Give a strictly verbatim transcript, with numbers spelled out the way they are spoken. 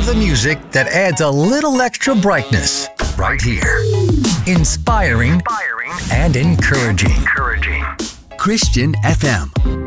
of the music that adds a little extra brightness. Right here. Inspiring, Inspiring and encouraging. encouraging. Christian F M.